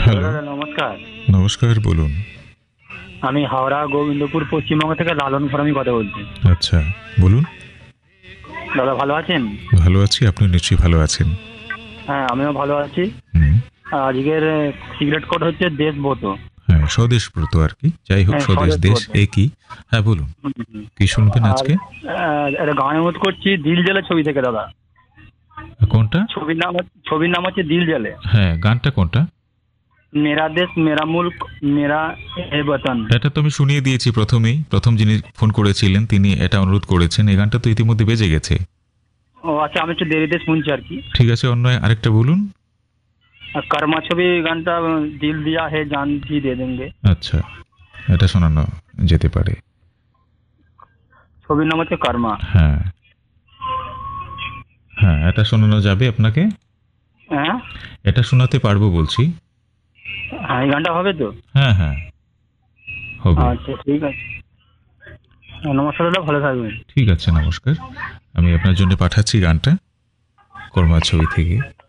Hello, দাদা নমস্কার। নমস্কার, বলুন। আমি হাওড়া গোবিন্দপুর পশ্চিমবঙ্গ থেকে লালন ফরামি কথা বলছি। আচ্ছা, বলুন। দাদা ভালো আছেন? ভালো আছি, আপনি নিশ্চয়ই ভালো আছেন। হ্যাঁ আমিও ভালো আছি। হুম। আর আজকের সিগারেট কোড হচ্ছে দেশব্রত। হ্যাঁ, স্বদেশব্রত আর কি, যাই হোক, হ্যাঁ স্বদেশ দেশ স্বদেশব্রত। একই। হ্যাঁ, বলুন। হুম, হুম। কি শুনবেন আর আজকে? একটা গান অনুরোধ করছি দিল জ্বালে ছবি থেকে দাদা। কোনটা? ছবির নাম হচ্ছে দিল জ্বালে। হ্যাঁ, গানটা কোনটা? মেরা দেশ মেরা মুল্ক মেরা এ বতন। এটা তো আমি শুনিয়ে দিয়েছি প্রথমেই, প্রথম যিনি ফোন করেছিলেন তিনি এটা অনুরোধ করেছেন, এই গানটা তো ইতিমধ্যে বেজে গেছে। ও আচ্ছা, আমি একটু দেরিতে শুনছি আর কি। ঠিক আছে, অন্য আরেকটা বলুন। আর কর্মা ছবি গানটা দিল দিয়া হে জান ভি দে দেঙ্গে। আচ্ছা, এটা শোনানো যেতে পারে। ছবির নাম হচ্ছে কর্মা। হ্যাঁ, হ্যাঁ, এটা শোনানো যাবে আপনাকে। হ্যাঁ এটা শোনাতে পারবো বলছি। হ্যাঁ, এই গানটা হবে তো? হ্যাঁ, হ্যাঁ, হবে। আচ্ছা ঠিক আছে। নমস্কার দাদা, ভালো থাকবেন। ঠিক আছে, নমস্কার। আমি আপনার জন্য পাঠাচ্ছি গানটা কর্মা ছবি থেকে।